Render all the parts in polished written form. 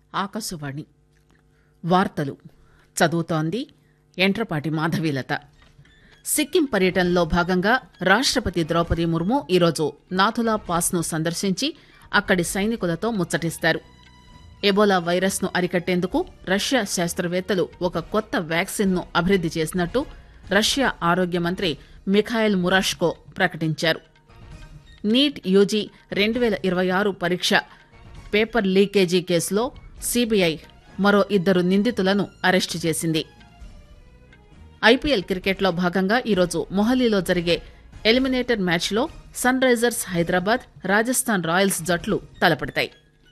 ఆకాశవాణి వార్తలు చదువుతోంది ఎంట్రపాటి మాధవీలత. సిక్కిం పర్యటనలో భాగంగా రాష్టపతి ద్రౌపది ముర్ము ఈరోజు నాథులా పాస్ను సందర్శించి అక్కడి సైనికులతో ముచ్చటిస్తారు. ఎబోలా వైరస్ ను అరికట్టేందుకు రష్యా శాస్త్రవేత్తలు ఒక కొత్త వ్యాక్సిన్ ను అభివృద్ది చేసినట్టు రష్యా ఆరోగ్య మంత్రి మిఖాయిల్ మురాష్కో ప్రకటించారు. నీట్ యూజీ 2026 పరీక్ష పేపర్ లీకేజీ కేసులో సీబీఐ మరో 2 నిందితులను అరెస్టు చేసింది. ఐపీఎల్ క్రికెట్లో భాగంగా ఈరోజు మొహాలీలో జరిగే ఎలిమినేటర్ మ్యాచ్లో sun Risers Hyderabad, Rajasthan Royals జట్లు తలపడతాయి.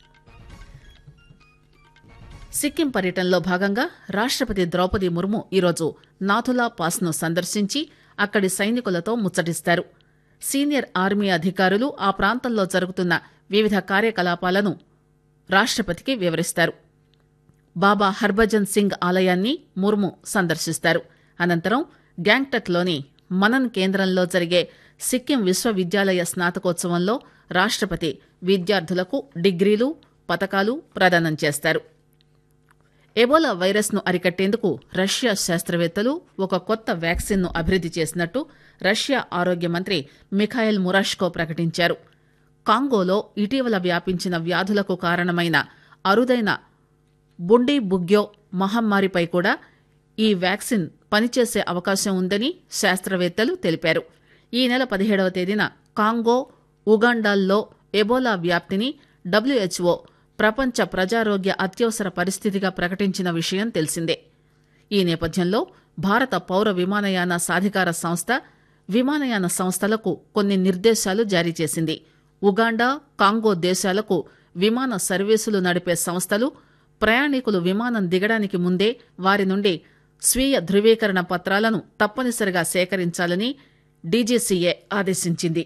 సిక్కిం పర్యటనలో భాగంగా రాష్టపతి ద్రౌపది ముర్ము ఈరోజు నాథులా పాస్ను సందర్శించి అక్కడి సైనికులతో ముచ్చటిస్తారు. సీనియర్ ఆర్మీ అధికారులు ఆ ప్రాంతంలో జరుగుతున్న వివిధ కార్యకలాపాలను రాష్టపతికి వివరిస్తారు. బాబా హర్భజన్ సింగ్ ఆలయాన్ని ముర్ము సందర్శిస్తారు. అనంతరం గ్యాంగ్టక్లోని మనన్ కేంద్రంలో జరిగే సిక్కిం విశ్వవిద్యాలయ స్నాతకోత్సవంలో రాష్టపతి విద్యార్థులకు డిగ్రీలు, పతకాలు ప్రదానం చేస్తారు. ఎబోలా వైరస్ ను అరికట్టేందుకు రష్యా శాస్త్రవేత్తలు ఒక కొత్త వ్యాక్సిన్ ను అభివృద్ది చేసినట్టు రష్యా ఆరోగ్య మంత్రి మిఖాయిల్ మురాష్కో ప్రకటించారు. కాంగోలో ఇటీవల వ్యాపించిన వ్యాధులకు కారణమైన అరుదైన బుండీ బుగ్యో మహమ్మారిపై కూడా ఈ వ్యాక్సిన్ పనిచేసే అవకాశం ఉందని శాస్త్రవేత్తలు తెలిపారు. ఈ నెల 17వ తేదీన కాంగో, ఉగాండాల్లో ఎబోలా వ్యాప్తిని WHO ప్రపంచ ప్రజారోగ్య అత్యవసర పరిస్థితిగా ప్రకటించిన విషయం తెలిసిందే. ఈ నేపథ్యంలో భారత పౌర విమానయాన సాధికార సంస్థ విమానయాన సంస్థలకు కొన్ని నిర్దేశాలు జారీ చేసింది. ఉగాండా, కాంగో దేశాలకు విమాన సర్వీసులు నడిపే సంస్థలు ప్రయాణికులు విమానం దిగడానికి ముందే వారి నుండి స్వీయ ధృవీకరణ పత్రాలను తప్పనిసరిగా సేకరించాలని డీజీసీఏ ఆదేశించింది.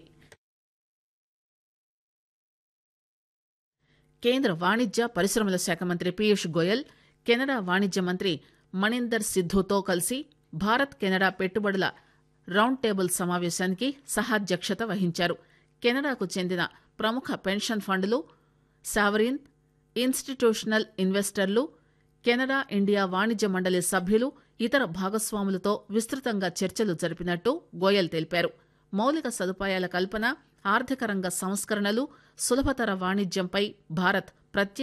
కేంద్ర వాణిజ్య పరిశ్రమల శాఖ మంత్రి పీయూష్ గోయల్ కెనడా వాణిజ్య మంత్రి మణీందర్ సిద్ధుతో కలిసి భారత్ కెనడా పెట్టుబడుల రౌండ్ టేబుల్ సమావేశానికి సహాధ్యక్షత వహించారు. కెనడాకు చెందిన ప్రముఖ పెన్షన్ ఫండ్లు, సావరీన్, ఇన్స్టిట్యూషనల్ ఇన్వెస్టర్లు, కెనడా ఇండియా వాణిజ్య మండలి సభ్యులు, ఇతర భాగస్వాములతో విస్తృతంగా చర్చలు జరిపినట్టు గోయల్ తెలిపారు. మౌలిక సదుపాయాల కల్పన, ఆర్థిక రంగ సంస్కరణలు, సులభతర వాణిజ్యంపై భారత్ ప్రత్యేక